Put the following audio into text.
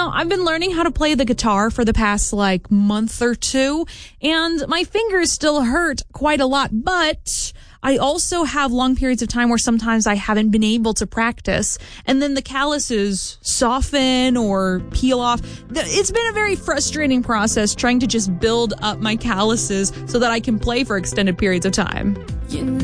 Now, I've been learning how to play the guitar for the past month or two, and my fingers still hurt quite a lot, but I also have long periods of time where sometimes I haven't been able to practice, and then the calluses soften or peel off. It's been a very frustrating process trying to just build up my calluses so that I can play for extended periods of time.